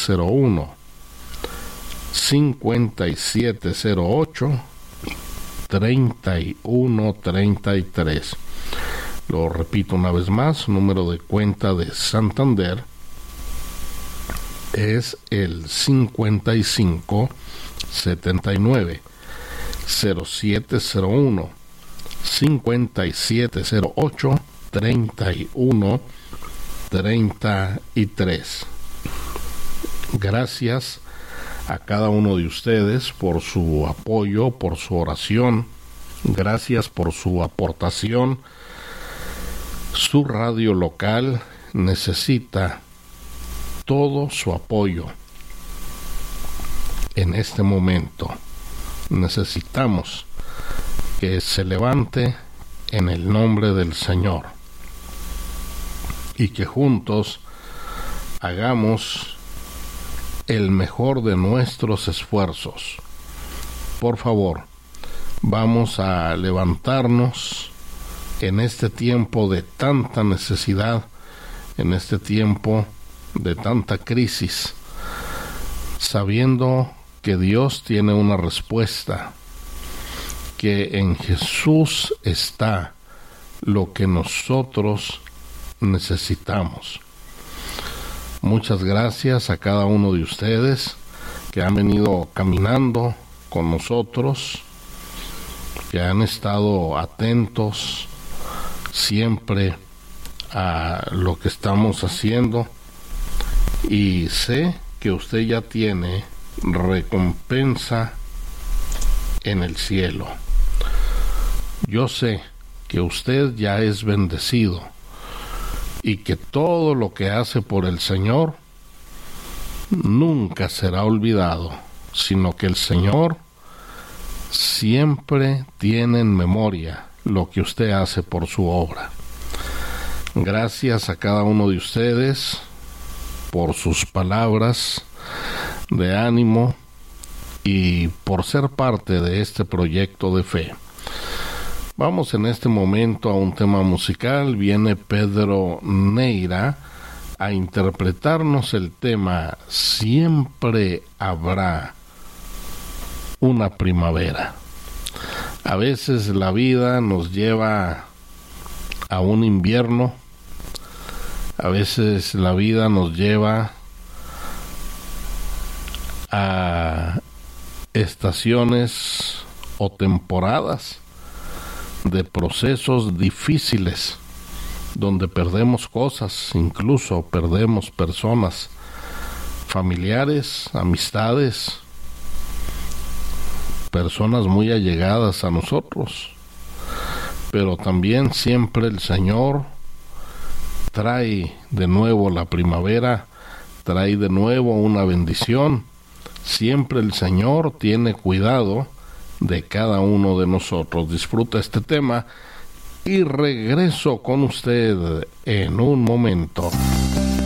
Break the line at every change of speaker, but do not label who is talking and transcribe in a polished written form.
0701 5708 3133. Lo repito una vez más, número de cuenta de Santander es el 5579 0701 5708 3133. Gracias a cada uno de ustedes por su apoyo, por su oración. Gracias por su aportación. Su radio local necesita todo su apoyo. En este momento necesitamos que se levante en el nombre del Señor y que juntos hagamos el mejor de nuestros esfuerzos. Por favor, vamos a levantarnos en este tiempo de tanta necesidad, en este tiempo de tanta crisis, sabiendo que Dios tiene una respuesta, que en Jesús está lo que nosotros necesitamos. Muchas gracias a cada uno de ustedes que han venido caminando con nosotros, que han estado atentos siempre a lo que estamos haciendo, y sé que usted ya tiene recompensa en el cielo. Yo sé que usted ya es bendecido y que todo lo que hace por el Señor nunca será olvidado, sino que el Señor siempre tiene en memoria lo que usted hace por su obra. Gracias a cada uno de ustedes por sus palabras de ánimo y por ser parte de este proyecto de fe. Vamos en este momento a un tema musical. Viene Pedro Neira a interpretarnos el tema Siempre habrá una primavera. A veces la vida nos lleva a un invierno, a veces la vida nos lleva a estaciones o temporadas de procesos difíciles donde perdemos cosas, incluso perdemos personas, familiares, amistades, personas muy allegadas a nosotros. Pero también siempre el Señor trae de nuevo la primavera, trae de nuevo una bendición. Siempre el Señor tiene cuidado de cada uno de nosotros. Disfruta este tema y regreso con usted en un momento.